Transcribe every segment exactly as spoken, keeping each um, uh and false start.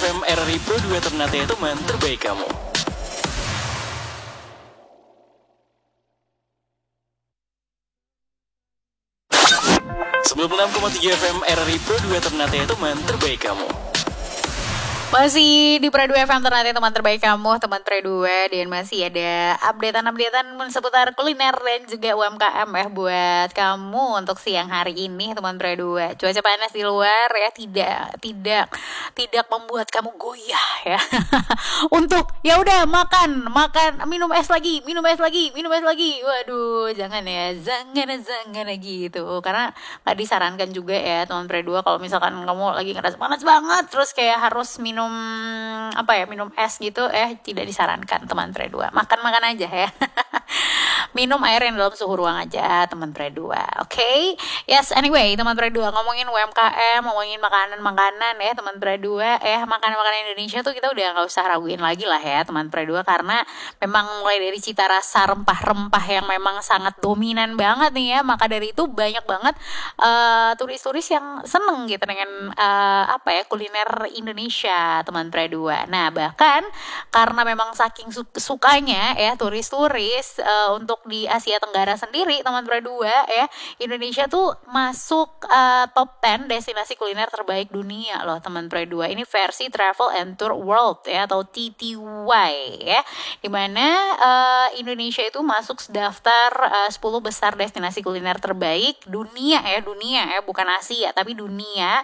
M R R I Pro dua Ternate teman terbaik kamu. sembilan puluh enam koma tiga F M R R I Pro dua Ternate teman terbaik kamu. Masih di Pro dua F M Ternate teman terbaik kamu, teman Pro dua, dan masih ada updatean-updatean seputar kuliner dan juga U M K M ya buat kamu untuk siang hari ini teman Pro dua. Cuaca panas di luar ya tidak tidak tidak membuat kamu goyah ya. Untuk ya udah makan, makan, minum es lagi, minum es lagi, minum es lagi. Waduh, jangan ya, jangan jangan gitu. Karena nggak disarankan juga ya teman Pro dua kalau misalkan kamu lagi ngerasa panas banget terus kayak harus minum minum apa ya minum es gitu eh tidak disarankan teman Pre dua. Makan-makan aja ya. Minum air yang dalam suhu ruang aja teman Pre dua. Oke. Okay? Yes, anyway, teman Pre dua ngomongin U M K M, ngomongin makanan-makanan ya teman Pre dua, eh makanan-makanan Indonesia tuh kita udah enggak usah raguin lagi lah ya teman Pre dua karena memang mulai dari cita rasa rempah-rempah yang memang sangat dominan banget nih ya. Maka dari itu banyak banget uh, turis-turis yang seneng gitu dengan uh, apa ya kuliner Indonesia teman Pre dua. Nah bahkan karena memang saking su- sukanya ya turis-turis uh, untuk di Asia Tenggara sendiri teman Pre dua ya Indonesia tuh masuk uh, top sepuluh destinasi kuliner terbaik dunia loh teman Pre dua. Ini versi Travel and Tour World ya atau T T Y ya, dimana uh, Indonesia itu masuk daftar uh, sepuluh besar destinasi kuliner terbaik dunia ya dunia ya bukan Asia tapi dunia.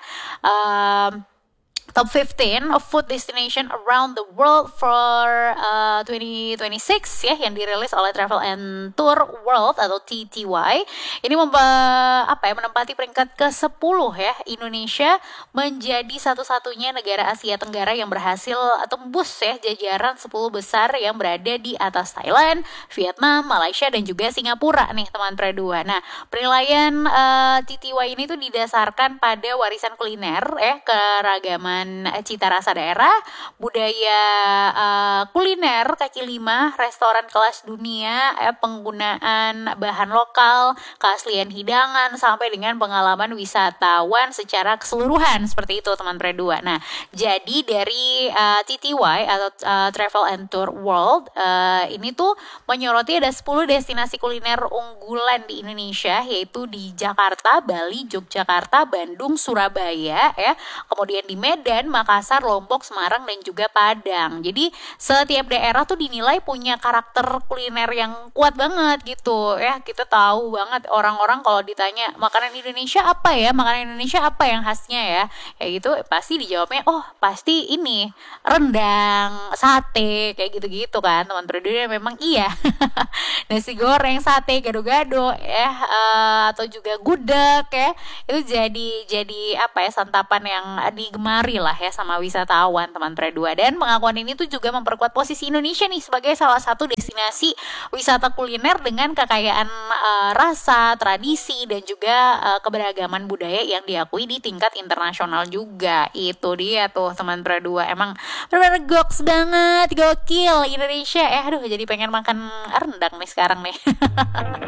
um, Top fifteen of food destination around the world for uh, twenty twenty-six ya yang dirilis oleh Travel and Tour World atau T T Y. Ini memba, apa ya menempati peringkat ke sepuluh ya. Indonesia menjadi satu-satunya negara Asia Tenggara yang berhasil tembus ya jajaran sepuluh besar yang berada di atas Thailand, Vietnam, Malaysia dan juga Singapura nih teman Pre dua. Nah, penilaian uh, T T Y ini tuh didasarkan pada warisan kuliner ya, keragaman cita rasa daerah, budaya uh, kuliner kaki lima, restoran kelas dunia, eh, penggunaan bahan lokal, keaslian hidangan, sampai dengan pengalaman wisatawan secara keseluruhan seperti itu teman Pre dua. Nah, jadi dari uh, T T Y atau uh, Travel and Tour World uh, ini tuh menyoroti ada sepuluh destinasi kuliner unggulan di Indonesia yaitu di Jakarta, Bali, Yogyakarta, Bandung, Surabaya ya. Kemudian di Medan, Makassar, Lombok, Semarang dan juga Padang. Jadi setiap daerah tuh dinilai punya karakter kuliner yang kuat banget gitu ya. Kita tahu banget orang-orang kalau ditanya makanan Indonesia apa ya, makanan Indonesia apa yang khasnya ya, kayak gitu pasti dijawabnya oh pasti ini rendang, sate kayak gitu-gitu kan teman Pre dua. Memang iya. Nasi goreng, sate, gado-gado ya uh, atau juga gudeg ya itu jadi jadi apa ya santapan yang digemari lah ya sama wisatawan teman Pre dua. Dan pengakuan ini tuh juga memperkuat posisi Indonesia nih sebagai salah satu destinasi wisata kuliner dengan kekayaan uh, rasa, tradisi dan juga uh, keberagaman budaya yang diakui di tingkat internasional juga. Itu dia tuh teman Pre dua. Emang benar-benar goks banget, gokil Indonesia. Eh aduh jadi pengen makan rendang nih sekarang nih.